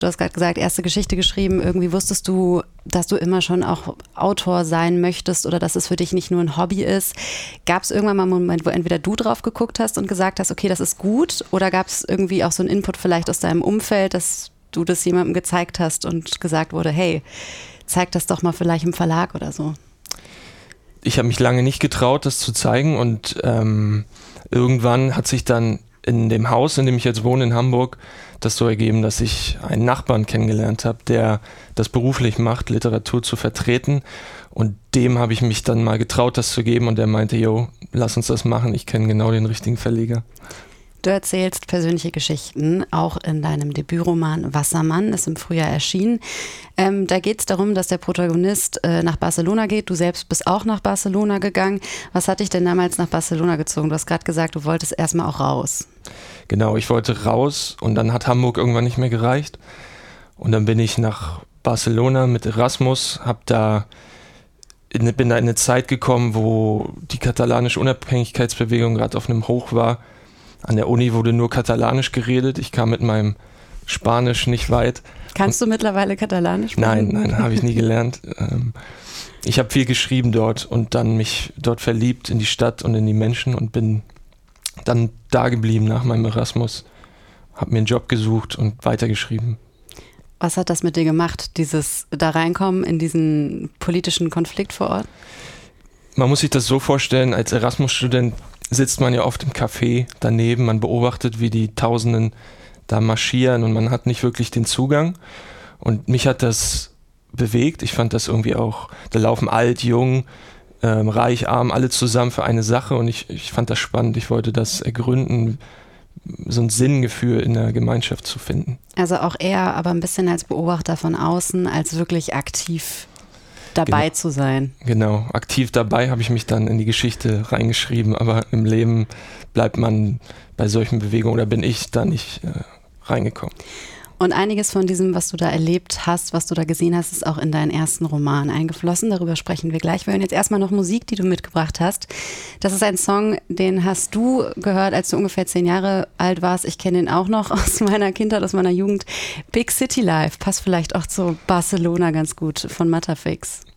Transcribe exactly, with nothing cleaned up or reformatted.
Du hast gerade gesagt, erste Geschichte geschrieben. Irgendwie wusstest du, dass du immer schon auch Autor sein möchtest oder dass es für dich nicht nur ein Hobby ist. Gab es irgendwann mal einen Moment, wo entweder du drauf geguckt hast und gesagt hast, okay, das ist gut, oder gab es irgendwie auch so einen Input vielleicht aus deinem Umfeld, dass du das jemandem gezeigt hast und gesagt wurde, hey, zeig das doch mal vielleicht im Verlag oder so? Ich habe mich lange nicht getraut, das zu zeigen, und ähm, irgendwann hat sich dann in dem Haus, in dem ich jetzt wohne in Hamburg, das so ergeben, dass ich einen Nachbarn kennengelernt habe, der das beruflich macht, Literatur zu vertreten, und dem habe ich mich dann mal getraut, das zu geben, und der meinte, yo, lass uns das machen, ich kenne genau den richtigen Verleger. Du erzählst persönliche Geschichten, auch in deinem Debütroman Wassermann, ist im Frühjahr erschienen. Ähm, da geht es darum, dass der Protagonist äh, nach Barcelona geht. Du selbst bist auch nach Barcelona gegangen. Was hat dich denn damals nach Barcelona gezogen? Du hast gerade gesagt, du wolltest erstmal auch raus. Genau, ich wollte raus, und dann hat Hamburg irgendwann nicht mehr gereicht. Und dann bin ich nach Barcelona mit Erasmus, hab da in, bin da in eine Zeit gekommen, wo die katalanische Unabhängigkeitsbewegung gerade auf einem Hoch war. An der Uni wurde nur Katalanisch geredet. Ich kam mit meinem Spanisch nicht weit. Kannst du mittlerweile Katalanisch sprechen? Nein, nein, habe ich nie gelernt. Ich habe viel geschrieben dort und dann mich dort verliebt in die Stadt und in die Menschen und bin dann da geblieben nach meinem Erasmus. Habe mir einen Job gesucht und weitergeschrieben. Was hat das mit dir gemacht, dieses da reinkommen in diesen politischen Konflikt vor Ort? Man muss sich das so vorstellen, als Erasmus-Student sitzt man ja oft im Café daneben, man beobachtet, wie die Tausenden da marschieren, und man hat nicht wirklich den Zugang. Und mich hat das bewegt. Ich fand das irgendwie auch, da laufen alt, jung, ähm, reich, arm, alle zusammen für eine Sache, und ich, ich fand das spannend. Ich wollte das ergründen, so ein Sinngefühl in der Gemeinschaft zu finden. Also auch eher aber ein bisschen als Beobachter von außen, als wirklich aktiv dabei genau. zu sein. Genau, aktiv dabei habe ich mich dann in die Geschichte reingeschrieben, aber im Leben bleibt man bei solchen Bewegungen, oder bin ich da nicht äh, reingekommen. Und einiges von diesem, was du da erlebt hast, was du da gesehen hast, ist auch in deinen ersten Roman eingeflossen. Darüber sprechen wir gleich. Wir hören jetzt erstmal noch Musik, die du mitgebracht hast. Das ist ein Song, den hast du gehört, als du ungefähr zehn Jahre alt warst. Ich kenne den auch noch aus meiner Kindheit, aus meiner Jugend. Big City Life passt vielleicht auch zu Barcelona ganz gut von Matterfix.